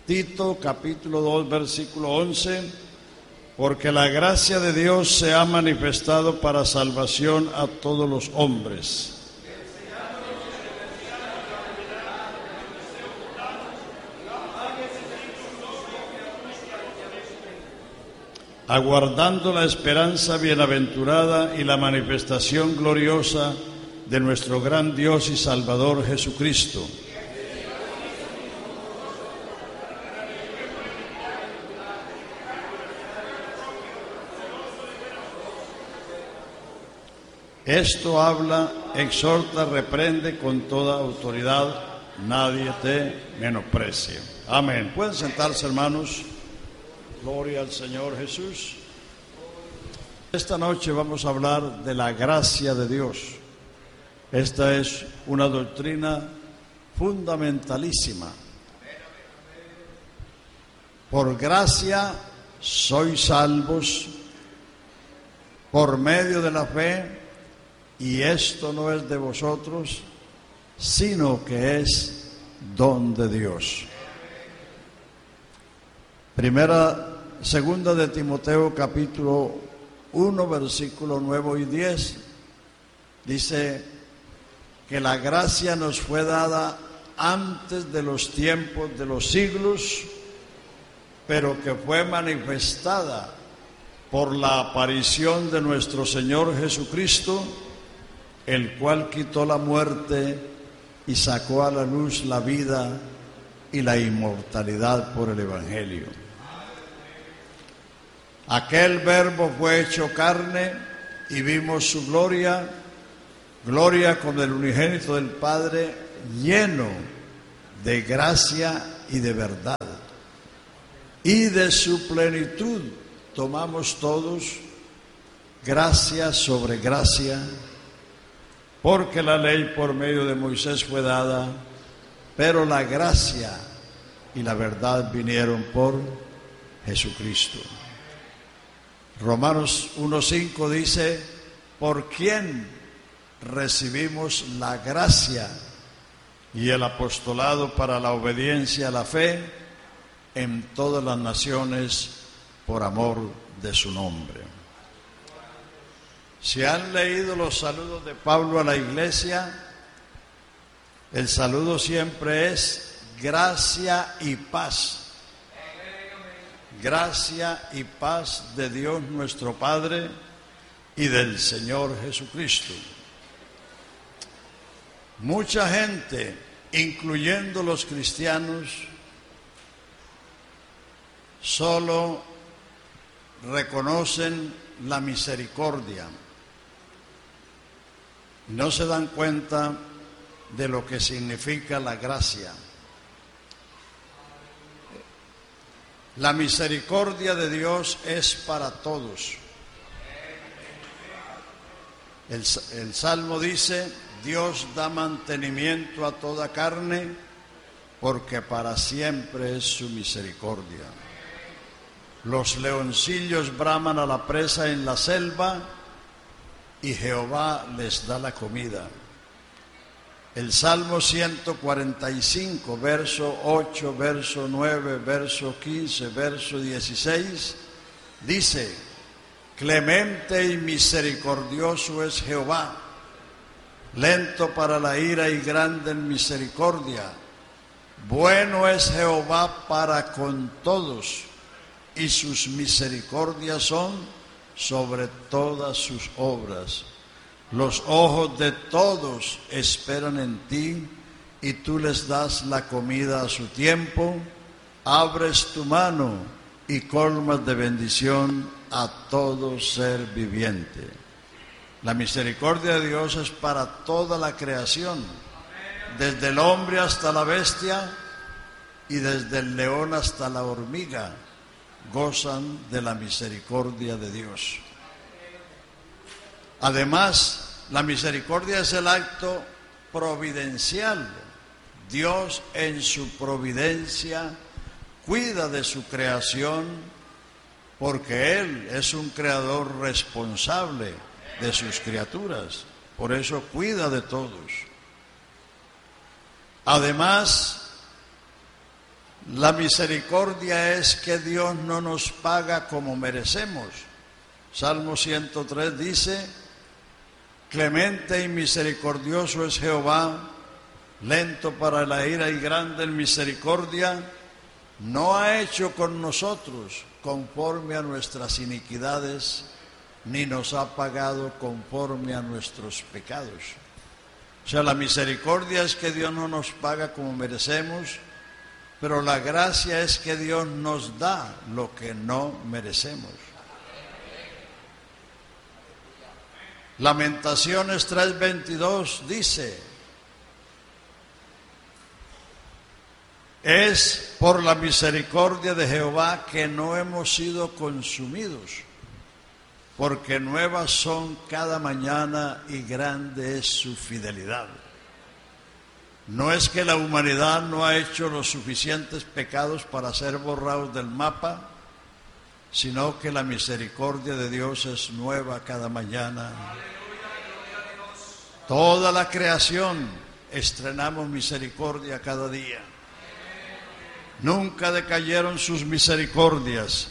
Tito capítulo 2 versículo 11, porque la gracia de Dios se ha manifestado para salvación a todos los hombres. Aguardando la esperanza bienaventurada y la manifestación gloriosa de nuestro gran Dios y Salvador Jesucristo. Esto habla, exhorta, reprende con toda autoridad, nadie te menosprecie. Amén. Pueden sentarse, hermanos. Gloria al Señor Jesús. Esta noche vamos a hablar de la gracia de Dios. Esta es una doctrina fundamentalísima. Por gracia sois salvos por medio de la fe, y esto no es de vosotros, sino que es don de Dios. Segunda de Timoteo capítulo 1 versículo 9 y 10 dice que la gracia nos fue dada antes de los tiempos de los siglos, pero que fue manifestada por la aparición de nuestro Señor Jesucristo, el cual quitó la muerte y sacó a la luz la vida y la inmortalidad por el Evangelio. Aquel Verbo fue hecho carne y vimos su gloria, gloria como el unigénito del Padre, lleno de gracia y de verdad. Y de su plenitud tomamos todos gracia sobre gracia, porque la ley por medio de Moisés fue dada, pero la gracia y la verdad vinieron por Jesucristo. Romanos 1:5 dice, por quien recibimos la gracia y el apostolado para la obediencia a la fe en todas las naciones por amor de su nombre. Si han leído los saludos de Pablo a la iglesia, el saludo siempre es gracia y paz. Gracia y paz de Dios nuestro Padre y del Señor Jesucristo. Mucha gente, incluyendo los cristianos, solo reconocen la misericordia. No se dan cuenta de lo que significa la gracia. La misericordia de Dios es para todos. El Salmo dice, Dios da mantenimiento a toda carne, porque para siempre es su misericordia. Los leoncillos braman a la presa en la selva, y Jehová les da la comida. El Salmo 145, verso 8, verso 9, verso 15, verso 16, dice, clemente y misericordioso es Jehová, lento para la ira y grande en misericordia. Bueno es Jehová para con todos, y sus misericordias son sobre todas sus obras. Los ojos de todos esperan en ti, y tú les das la comida a su tiempo. Abres tu mano y colmas de bendición a todo ser viviente. La misericordia de Dios es para toda la creación, desde el hombre hasta la bestia y desde el león hasta la hormiga, gozan de la misericordia de Dios. Además, la misericordia es el acto providencial. Dios en su providencia cuida de su creación, porque Él es un creador responsable de sus criaturas. Por eso cuida de todos. Además, La misericordia es que Dios no nos paga como merecemos. Salmo 103 dice: clemente y misericordioso es Jehová, lento para la ira y grande en misericordia. No ha hecho con nosotros conforme a nuestras iniquidades, ni nos ha pagado conforme a nuestros pecados. O sea, la misericordia es que Dios no nos paga como merecemos, pero la gracia es que Dios nos da lo que no merecemos. Lamentaciones 3:22 dice: es por la misericordia de Jehová que no hemos sido consumidos, porque nuevas son cada mañana y grande es su fidelidad. No es que la humanidad no ha hecho los suficientes pecados para ser borrados del mapa, sino que la misericordia de Dios es nueva cada mañana. Toda la creación estrenamos misericordia cada día. Nunca decayeron sus misericordias.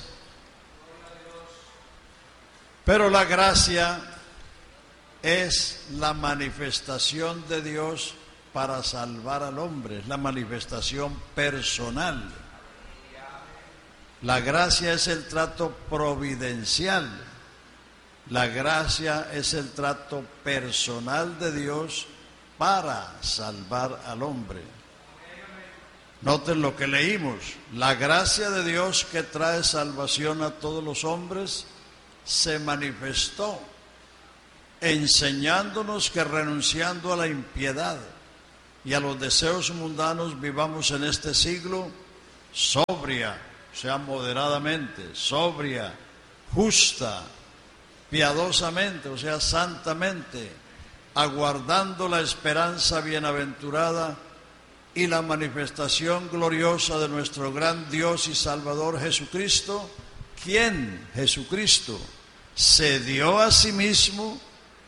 Pero la gracia es la manifestación de Dios para salvar al hombre, es la manifestación personal. La gracia es el trato providencial. La gracia es el trato personal de Dios para salvar al hombre. Noten lo que leímos: la gracia de Dios que trae salvación a todos los hombres se manifestó enseñándonos que renunciando a la impiedad y a los deseos mundanos vivamos en este siglo sobria, o sea, moderadamente, sobria, justa, piadosamente, o sea, santamente, aguardando la esperanza bienaventurada y la manifestación gloriosa de nuestro gran Dios y Salvador Jesucristo, quien, Jesucristo, se dio a sí mismo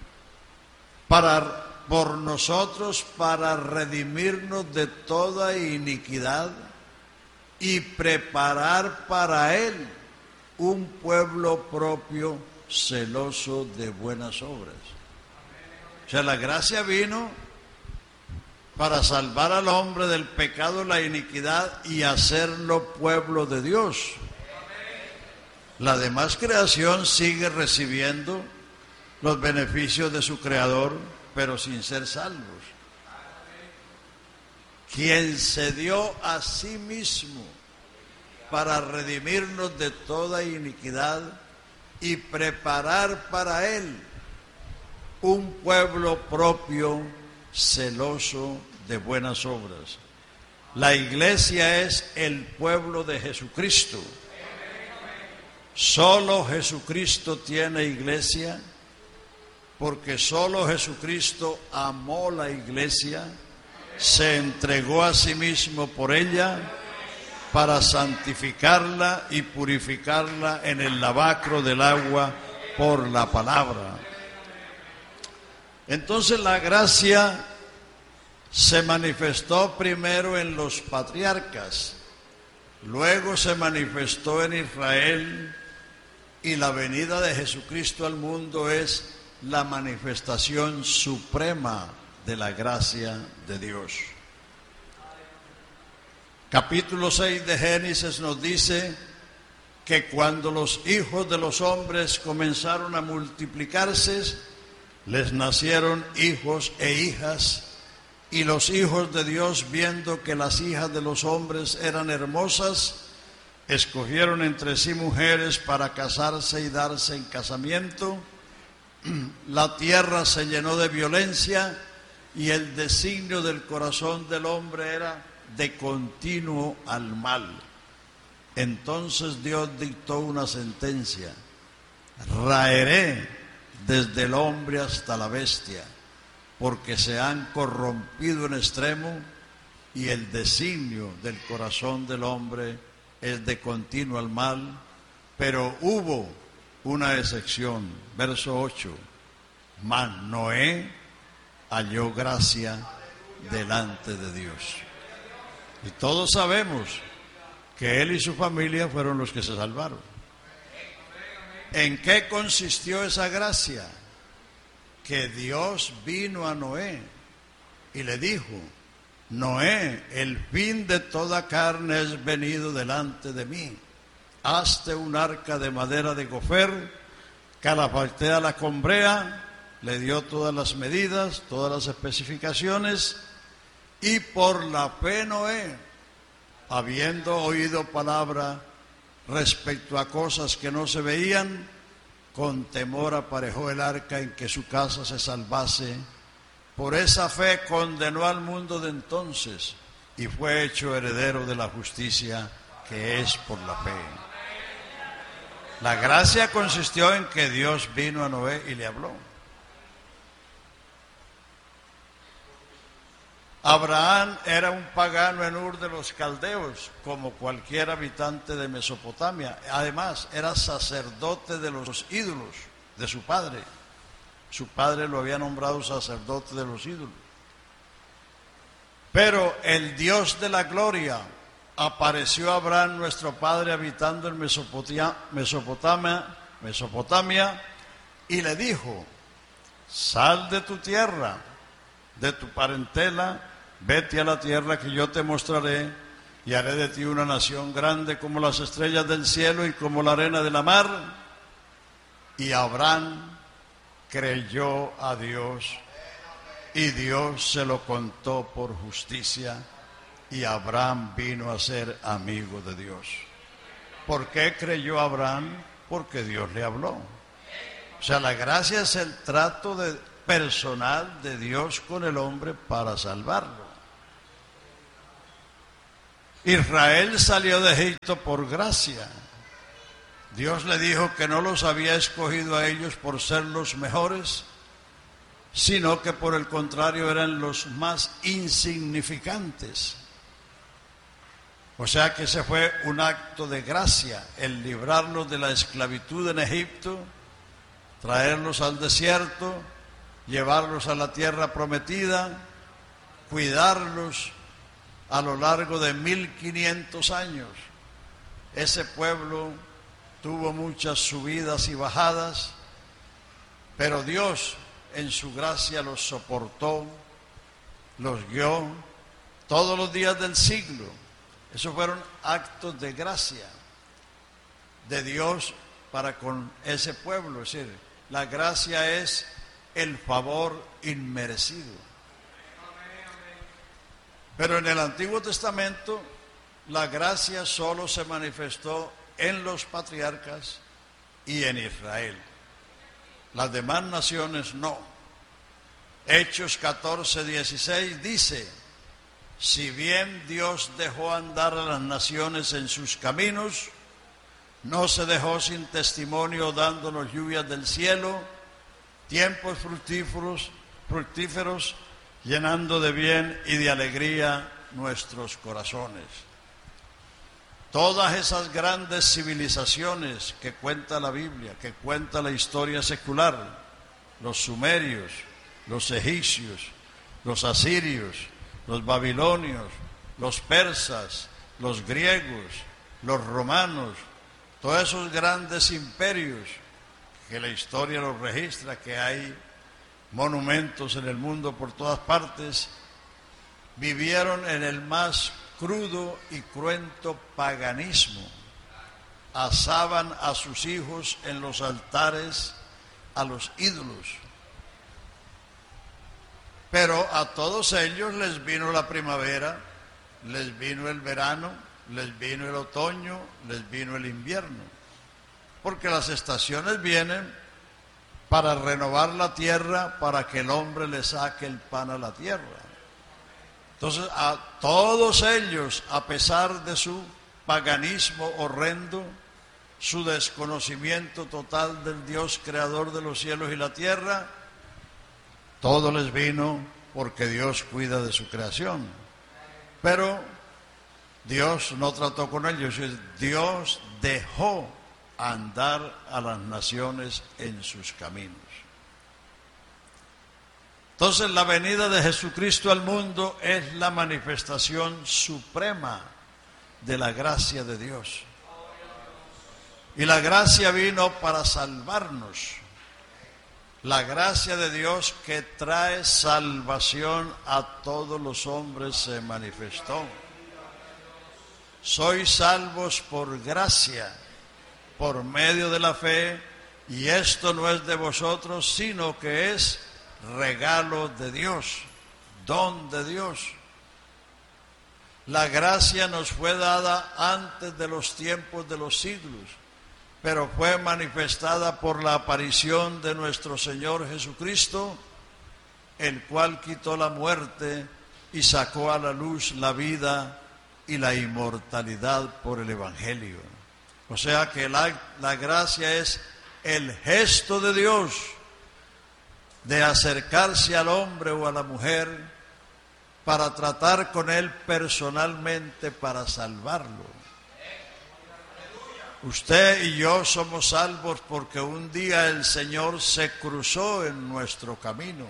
por nosotros para redimirnos de toda iniquidad y preparar para Él un pueblo propio celoso de buenas obras. O sea, la gracia vino para salvar al hombre del pecado, la iniquidad y hacerlo pueblo de Dios. La demás creación sigue recibiendo los beneficios de su Creador, pero sin ser salvos. Quien se dio a sí mismo para redimirnos de toda iniquidad y preparar para Él un pueblo propio, celoso de buenas obras. La iglesia es el pueblo de Jesucristo. Solo Jesucristo tiene iglesia, porque solo Jesucristo amó la iglesia, se entregó a sí mismo por ella para santificarla y purificarla en el lavacro del agua por la palabra. Entonces la gracia se manifestó primero en los patriarcas, luego se manifestó en Israel, y la venida de Jesucristo al mundo es la manifestación suprema de la gracia de Dios. Capítulo 6 de Génesis nos dice que cuando los hijos de los hombres comenzaron a multiplicarse, les nacieron hijos e hijas, y los hijos de Dios, viendo que las hijas de los hombres eran hermosas, escogieron entre sí mujeres para casarse y darse en casamiento. La tierra se llenó de violencia y el designio del corazón del hombre era de continuo al mal. Entonces Dios dictó una sentencia: raeré desde el hombre hasta la bestia, porque se han corrompido en extremo y el designio del corazón del hombre es de continuo al mal. Pero hubo una excepción, verso 8: mas Noé halló gracia delante de Dios. Y todos sabemos que él y su familia fueron los que se salvaron. ¿En qué consistió esa gracia? Que Dios vino a Noé y le dijo: Noé, el fin de toda carne es venido delante de mí. Hazte un arca de madera de gofer, calafatea la combrea, le dio todas las medidas, todas las especificaciones, y por la fe Noé, habiendo oído palabra respecto a cosas que no se veían, con temor aparejó el arca en que su casa se salvase. Por esa fe condenó al mundo de entonces y fue hecho heredero de la justicia que es por la fe. La gracia consistió en que Dios vino a Noé y le habló. Abraham era un pagano en Ur de los Caldeos, como cualquier habitante de Mesopotamia. Además, era sacerdote de los ídolos de su padre. Su padre lo había nombrado sacerdote de los ídolos. Pero el Dios de la gloria apareció a Abraham, nuestro padre, habitando en Mesopotamia, y le dijo: sal de tu tierra, de tu parentela, vete a la tierra que yo te mostraré, y haré de ti una nación grande como las estrellas del cielo y como la arena de la mar. Y Abraham creyó a Dios, y Dios se lo contó por justicia, y Abraham vino a ser amigo de Dios. ¿Por qué creyó Abraham? Porque Dios le habló. O sea, la gracia es el trato personal de Dios con el hombre para salvarlo. Israel salió de Egipto por gracia. Dios le dijo que no los había escogido a ellos por ser los mejores, sino que por el contrario eran los más insignificantes. O sea que ese fue un acto de gracia, el librarlos de la esclavitud en Egipto, traerlos al desierto, llevarlos a la tierra prometida, cuidarlos a lo largo de 1500 años. Ese pueblo tuvo muchas subidas y bajadas, pero Dios en su gracia los soportó, los guió todos los días del siglo. Esos fueron actos de gracia de Dios para con ese pueblo. Es decir, la gracia es el favor inmerecido. Pero en el Antiguo Testamento la gracia solo se manifestó en los patriarcas y en Israel. Las demás naciones no. Hechos 14:16 dice: si bien Dios dejó andar a las naciones en sus caminos, no se dejó sin testimonio, dándonos lluvias del cielo, tiempos fructíferos, llenando de bien y de alegría nuestros corazones. Todas esas grandes civilizaciones que cuenta la Biblia, que cuenta la historia secular, los sumerios, los egipcios, los asirios, los babilonios, los persas, los griegos, los romanos, todos esos grandes imperios que la historia los registra, que hay monumentos en el mundo por todas partes, vivieron en el más crudo y cruento paganismo. Asaban a sus hijos en los altares a los ídolos. Pero a todos ellos les vino la primavera, les vino el verano, les vino el otoño, les vino el invierno. Porque las estaciones vienen para renovar la tierra, para que el hombre le saque el pan a la tierra. Entonces, a todos ellos, a pesar de su paganismo horrendo, su desconocimiento total del Dios creador de los cielos y la tierra, todo les vino porque Dios cuida de su creación. Pero Dios no trató con ellos, Dios dejó andar a las naciones en sus caminos. Entonces, la venida de Jesucristo al mundo es la manifestación suprema de la gracia de Dios. Y la gracia vino para salvarnos. La gracia de Dios que trae salvación a todos los hombres se manifestó. Sois salvos por gracia, por medio de la fe, y esto no es de vosotros, sino que es regalo de Dios, don de Dios. La gracia nos fue dada antes de los tiempos de los siglos, pero fue manifestada por la aparición de nuestro Señor Jesucristo, el cual quitó la muerte y sacó a la luz la vida y la inmortalidad por el Evangelio. O sea que la gracia es el gesto de Dios de acercarse al hombre o a la mujer para tratar con él personalmente para salvarlo. Usted y yo somos salvos porque un día el Señor se cruzó en nuestro camino.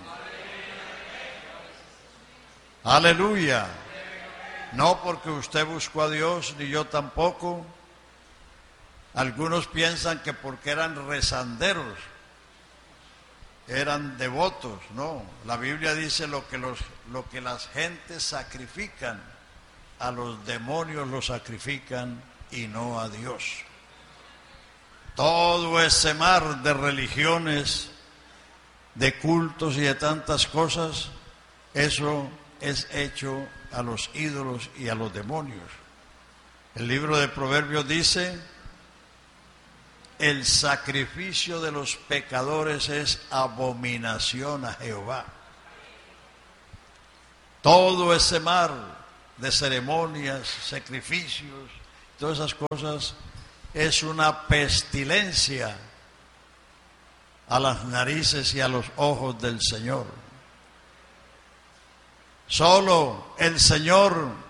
Aleluya. No porque usted buscó a Dios, ni yo tampoco. Algunos piensan que porque eran rezanderos, eran devotos. No, la Biblia dice lo que las gentes sacrifican, a los demonios lo sacrifican y no a Dios. Todo ese mar de religiones, de cultos y de tantas cosas, eso es hecho a los ídolos y a los demonios. El libro de Proverbios dice: el sacrificio de los pecadores es abominación a Jehová. Todo ese mar de ceremonias, sacrificios, todas esas cosas, es una pestilencia a las narices y a los ojos del Señor. Solo el Señor